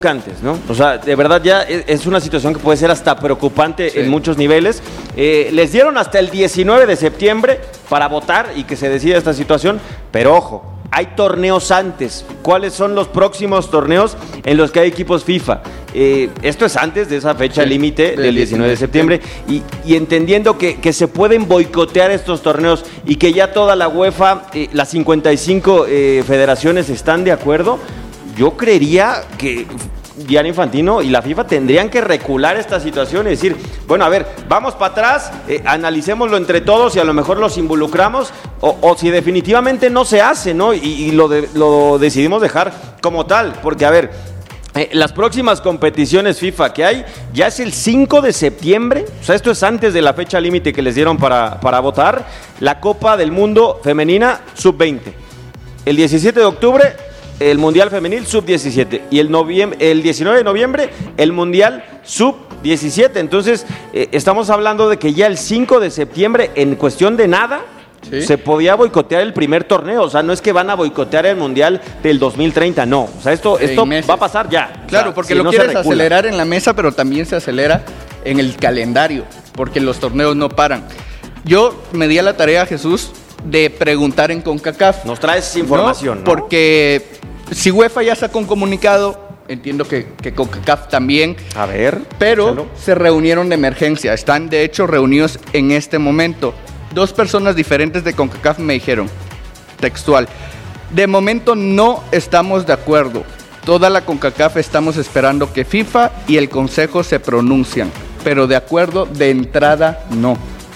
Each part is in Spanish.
¿no? O sea, de verdad ya es una situación que puede ser hasta preocupante en muchos niveles. Les dieron hasta el 19 de septiembre para votar y que se decida esta situación, pero ojo, hay torneos antes. ¿Cuáles son los próximos torneos en los que hay equipos FIFA? Esto es antes de esa fecha límite del 19 de septiembre y entendiendo que se pueden boicotear estos torneos y que ya toda la UEFA, las 55 federaciones están de acuerdo. Yo creería que Gianni Infantino y la FIFA tendrían que recular esta situación y decir, bueno, a ver, vamos para atrás, analicémoslo entre todos y a lo mejor los involucramos, o si definitivamente no se hace, ¿no? Y lo decidimos dejar como tal, porque, a ver, las próximas competiciones FIFA que hay ya es el 5 de septiembre, o sea, esto es antes de la fecha límite que les dieron para votar, la Copa del Mundo Femenina Sub-20. El 17 de octubre... el Mundial Femenil Sub-17 y el 19 de noviembre el Mundial Sub-17. Entonces, estamos hablando de que ya el 5 de septiembre, en cuestión de nada, se podía boicotear el primer torneo. O sea, no es que van a boicotear el Mundial del 2030, no. O sea, esto va a pasar ya. Claro, o sea, porque si lo no quieres acelerar en la mesa, pero también se acelera en el calendario, porque los torneos no paran. Yo me di a la tarea, Jesús, de preguntar en CONCACAF. Nos traes información, ¿no? Porque si UEFA ya sacó un comunicado, entiendo que CONCACAF también. A ver. Pero échalo. se reunieron de emergencia. Están, de hecho, reunidos en este momento. 2 personas diferentes de CONCACAF me dijeron, textual, de momento no estamos de acuerdo. Toda la CONCACAF estamos esperando que FIFA y el Consejo se pronuncian, pero de acuerdo de entrada no.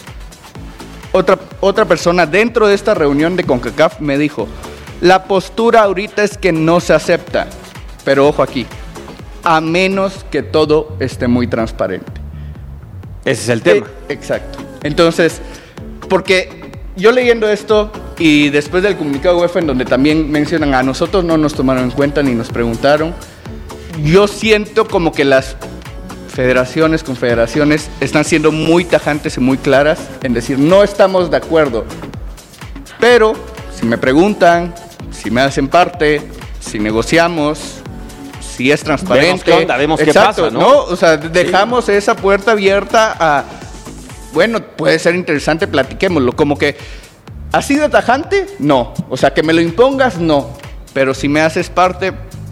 Otra persona dentro de esta reunión de CONCACAF me dijo, la postura ahorita es que no se acepta, pero ojo aquí, a menos que todo esté muy transparente. Ese es el tema. Exacto. Entonces, porque yo leyendo esto y después del comunicado UEFA en donde también mencionan a nosotros no nos tomaron en cuenta ni nos preguntaron, yo siento como que las federaciones, confederaciones están siendo muy tajantes y muy claras en decir no estamos de acuerdo, pero si me preguntan, si me hacen parte, si negociamos, si es transparente. Vemos qué pasa, ¿no? O sea, dejamos esa puerta abierta a, bueno, puede ser interesante, platiquémoslo. Como que, ¿así de tajante? No. O sea, que me lo impongas, no. Pero si me haces parte...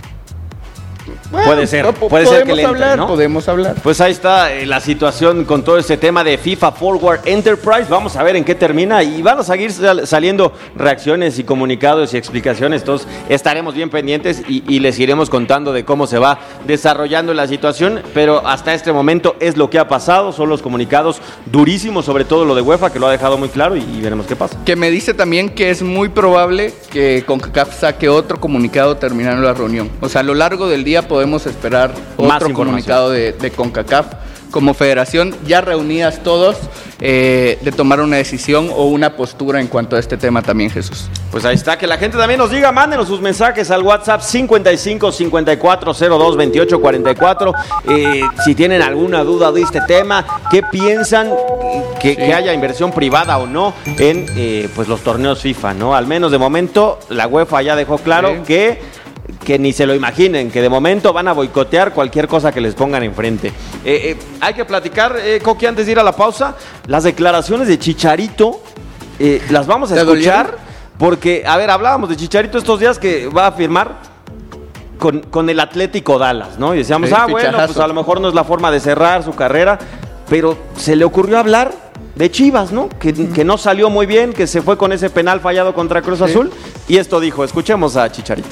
Bueno, puede ser que le entre, ¿no? Podemos hablar. Pues ahí está la situación con todo este tema de FIFA Forward Enterprise. Vamos a ver en qué termina y van a seguir saliendo reacciones y comunicados y explicaciones. Entonces estaremos bien pendientes y les iremos contando de cómo se va desarrollando la situación. Pero hasta este momento es lo que ha pasado. Son los comunicados durísimos, sobre todo lo de UEFA, que lo ha dejado muy claro y veremos qué pasa. Que me dice también que es muy probable que CONCACAF saque otro comunicado terminando la reunión. O sea, a lo largo del día podemos esperar otro comunicado de CONCACAF como federación, ya reunidas todos, de tomar una decisión o una postura en cuanto a este tema también, Jesús. Pues ahí está, que la gente también nos diga, mándenos sus mensajes al WhatsApp 55 54 02 28 44, si tienen alguna duda de este tema, qué piensan que haya inversión privada o no en pues los torneos FIFA, ¿no? Al menos de momento la UEFA ya dejó claro que ni se lo imaginen, que de momento van a boicotear cualquier cosa que les pongan enfrente. Hay que platicar, Coqui, antes de ir a la pausa, las declaraciones de Chicharito, las vamos a escuchar, porque, a ver, hablábamos de Chicharito estos días que va a firmar con el Atlético Dallas, ¿no? Y decíamos, bueno, pues a lo mejor no es la forma de cerrar su carrera, pero se le ocurrió hablar de Chivas, ¿no? Que no salió muy bien, que se fue con ese penal fallado contra Cruz Azul, y esto dijo, escuchemos a Chicharito.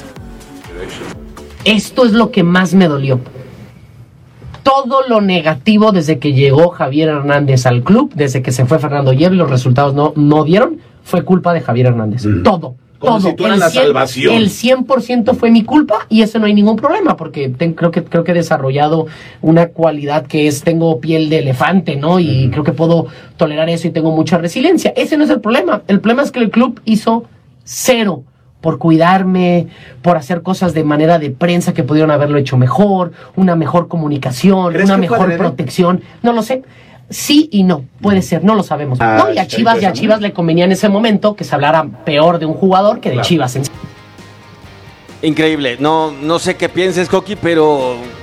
Esto es lo que más me dolió. Todo lo negativo desde que llegó Javier Hernández al club, desde que se fue Fernando Hierro y los resultados no dieron, fue culpa de Javier Hernández. Todo. Como si tú eras la salvación. El 100% fue mi culpa y eso no hay ningún problema porque creo que he desarrollado una cualidad que es, tengo piel de elefante, ¿no? Y creo que puedo tolerar eso y tengo mucha resiliencia. Ese no es el problema. El problema es que el club hizo cero por cuidarme, por hacer cosas de manera de prensa que pudieron haberlo hecho mejor, una mejor comunicación, una mejor protección. No lo sé. Sí y no, puede ser, no lo sabemos. No, y a Chivas le convenía en ese momento que se hablara peor de un jugador que de Chivas. Increíble. No sé qué pienses, Coqui, pero